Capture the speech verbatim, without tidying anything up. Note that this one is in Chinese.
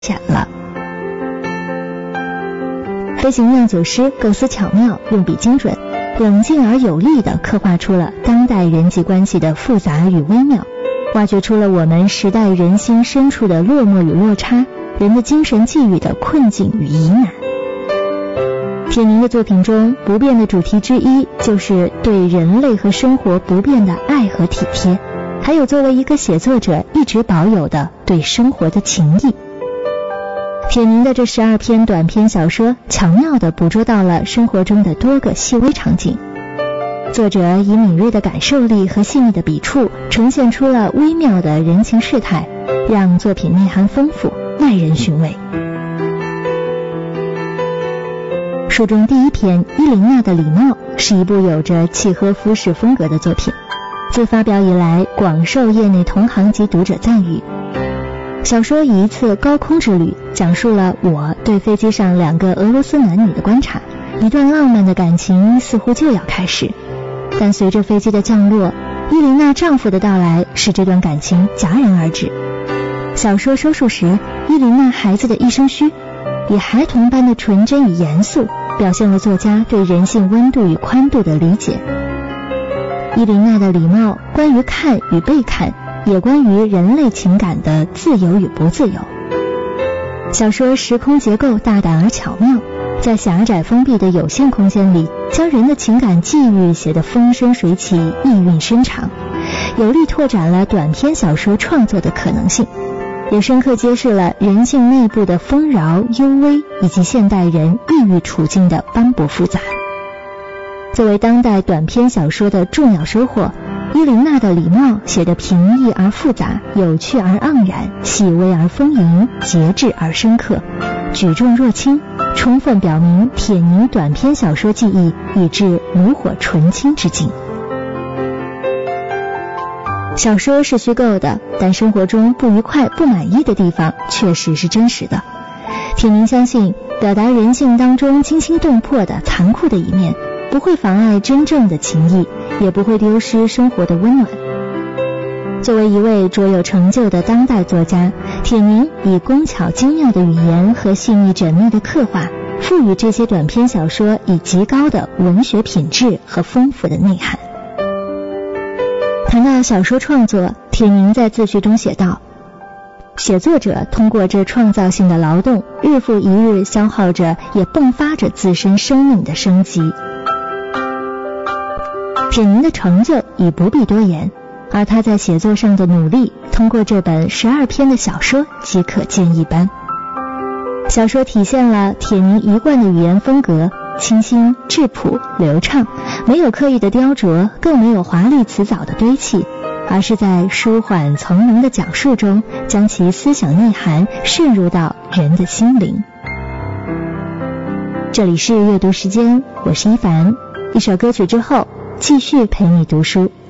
浅了。飞行酿酒师构思巧妙，用笔精准，冷静而有力地刻画出了当代人际关系的复杂与微妙，挖掘出了我们时代人心深处的落寞与落差，人的精神际遇的困境与疑难。铁凝的作品中，不变的主题之一就是对人类和生活不变的爱和体贴，还有作为一个写作者一直保有的对生活的情谊。铁凝的这十二篇短篇小说巧妙地捕捉到了生活中的多个细微场景，作者以敏锐的感受力和细腻的笔触呈现出了微妙的人情世态，让作品内涵丰富，耐人寻味。书中第一篇《伊琳娜的礼貌》是一部有着契诃夫式风格的作品，自发表以来广受业内同行及读者赞誉。小说以一次高空之旅讲述了我对飞机上两个俄罗斯男女的观察，一段浪漫的感情似乎就要开始，但随着飞机的降落，伊琳娜丈夫的到来使这段感情戛然而止。小说收束时，伊琳娜孩子的一声嘘，以孩童般的纯真与严肃表现了作家对人性温度与宽度的理解。伊琳娜的礼貌关于看与被看，也关于人类情感的自由与不自由。小说时空结构大胆而巧妙，在狭窄封闭的有限空间里，将人的情感际遇写得风生水起，意蕴深长，有力拓展了短篇小说创作的可能性，也深刻揭示了人性内部的丰饶幽微，以及现代人抑郁处境的斑驳复杂。作为当代短篇小说的重要收获，伊琳娜的礼貌写得平易而复杂，有趣而盎然，细微而丰盈，节制而深刻，举重若轻，充分表明铁凝短篇小说技艺已至炉火纯青之境。小说是虚构的，但生活中不愉快不满意的地方确实是真实的。铁凝相信，表达人性当中惊心动魄的残酷的一面，不会妨碍真正的情谊，也不会丢失生活的温暖。作为一位卓有成就的当代作家，铁凝以工巧精妙的语言和细腻缜密的刻画，赋予这些短篇小说以极高的文学品质和丰富的内涵。谈到小说创作，铁凝在自序中写道，写作者通过这创造性的劳动，日复一日消耗着也迸发着自身生命的生机。铁凝的成就已不必多言，而他在写作上的努力，通过这本十二篇的小说即可见一斑。小说体现了铁凝一贯的语言风格，清新质朴流畅，没有刻意的雕琢，更没有华丽辞藻的堆砌，而是在舒缓从容的讲述中，将其思想内涵渗入到人的心灵。这里是阅读时间，我是一凡，一首歌曲之后继续陪你读书。